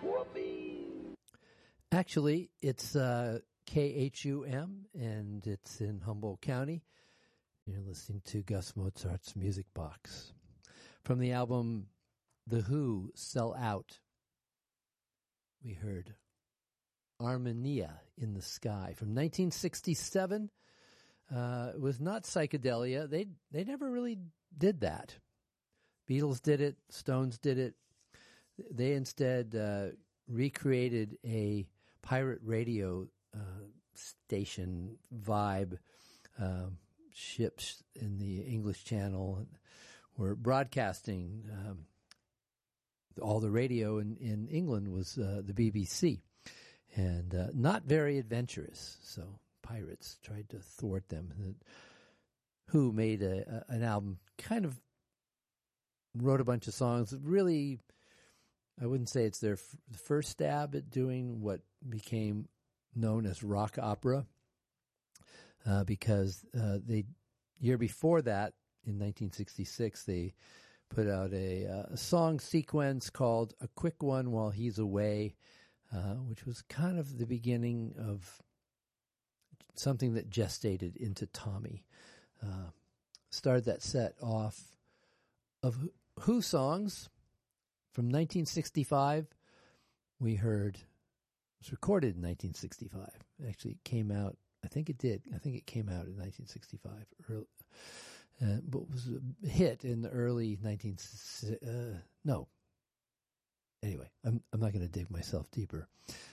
Whoopee! Actually, it's KHUM, and it's in Humboldt County. You're listening to Gus Mozart's Music Box. From the album The Who, Sell Out, we heard Armonia in the Sky from 1967. It was not psychedelia. They never really did that. Beatles did it. Stones did it. They instead recreated a pirate radio station vibe. Ships in the English Channel were broadcasting. All the radio in England was the BBC, and not very adventurous. So pirates tried to thwart them. Who made an album, kind of wrote a bunch of songs. Really, I wouldn't say it's their first stab at doing what became known as rock opera, because the year before that, in 1966, they put out a song sequence called A Quick One While He's Away, which was kind of the beginning of something that gestated into Tommy. Started that set off of Who songs from 1965. We heard, it was recorded in 1965. Actually, it came out, I think it did. I think it came out in 1965. But was a hit in the early no. Anyway, I'm not going to dig myself deeper.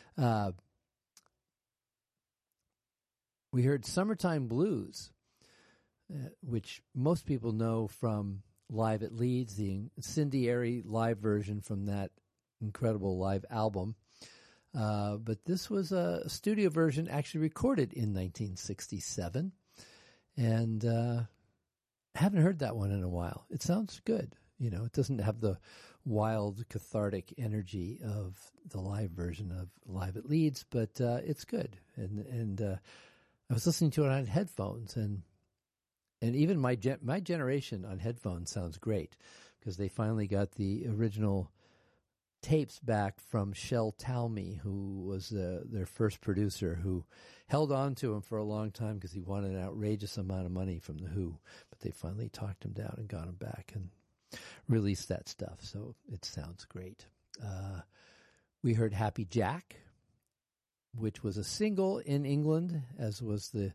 We heard Summertime Blues, which most people know from Live at Leeds, the incendiary live version from that incredible live album. But this was a studio version actually recorded in 1967. And haven't heard that one in a while. It sounds good. You know, it doesn't have the wild, cathartic energy of the live version of Live at Leeds, but it's good. And I was listening to it on headphones, and even my generation on headphones sounds great, because they finally got the original tapes back from Shel Talmy, who was their first producer, who held on to him for a long time because he wanted an outrageous amount of money from The Who. But they finally talked him down and got him back and released that stuff. So it sounds great. We heard Happy Jack, which was a single in England, as was the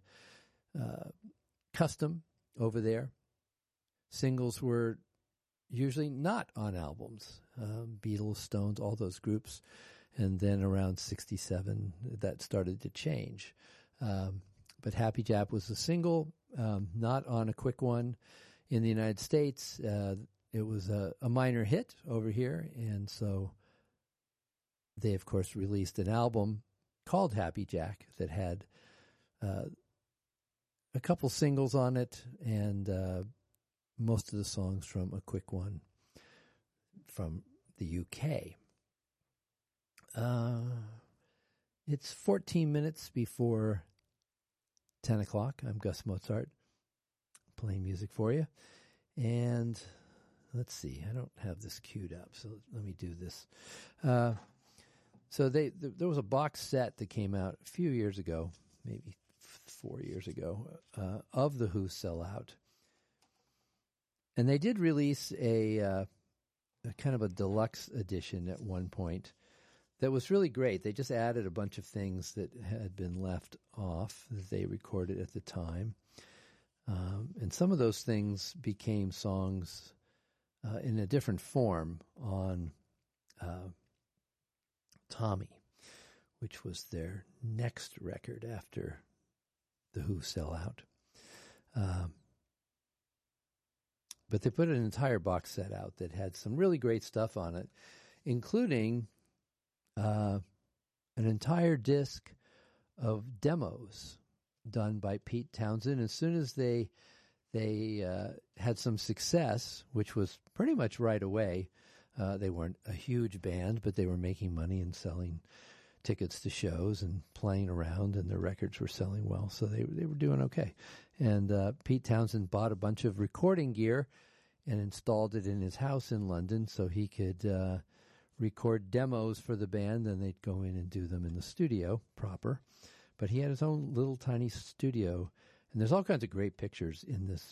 custom over there. Singles were usually not on albums. Beatles, Stones, all those groups. And then around 67, that started to change. But Happy Jack was a single, not on A Quick One in the United States. It was a minor hit over here. And so they, of course, released an album called Happy Jack that had a couple singles on it, and most of the songs from A Quick One from the UK. It's 14 minutes before 10 o'clock. I'm Gus Mozart, playing music for you. And let's see, I don't have this queued up, so let me do this. So there was a box set that came out a few years ago, maybe 4 years ago, of The Who Sell Out. And they did release a kind of a deluxe edition at one point that was really great. They just added a bunch of things that had been left off that they recorded at the time. And some of those things became songs in a different form on Tommy, which was their next record after The Who Sell Out. But they put an entire box set out that had some really great stuff on it, including an entire disc of demos done by Pete Townshend. As soon as they had some success, which was pretty much right away, they weren't a huge band, but they were making money and selling tickets to shows and playing around, and their records were selling well, so they were doing okay. And Pete Townshend bought a bunch of recording gear and installed it in his house in London so he could record demos for the band, then they'd go in and do them in the studio proper. But he had his own little tiny studio, and there's all kinds of great pictures in this